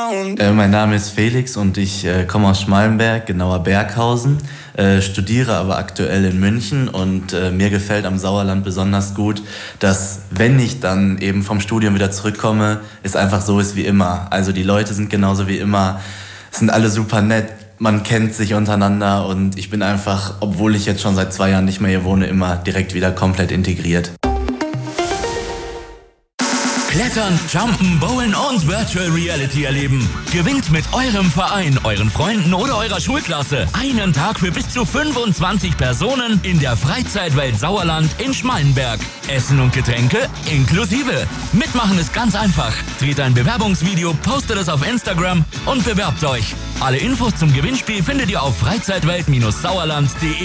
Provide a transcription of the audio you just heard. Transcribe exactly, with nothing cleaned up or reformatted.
Äh, mein Name ist Felix und ich äh, komme aus Schmallenberg, genauer Berghausen, äh, studiere aber aktuell in München und äh, mir gefällt am Sauerland besonders gut, dass, wenn ich dann eben vom Studium wieder zurückkomme, es einfach so ist wie immer. Also die Leute sind genauso wie immer, sind alle super nett, man kennt sich untereinander und ich bin einfach, obwohl ich jetzt schon seit zwei Jahren nicht mehr hier wohne, immer direkt wieder komplett integriert. Klettern, Jumpen, Bowlen und Virtual Reality erleben. Gewinnt mit eurem Verein, euren Freunden oder eurer Schulklasse einen Tag für bis zu fünfundzwanzig Personen in der Freizeitwelt Sauerland in Schmallenberg. Essen und Getränke inklusive. Mitmachen ist ganz einfach. Dreht ein Bewerbungsvideo, postet es auf Instagram und bewerbt euch. Alle Infos zum Gewinnspiel findet ihr auf freizeitwelt Sauerland punkt de.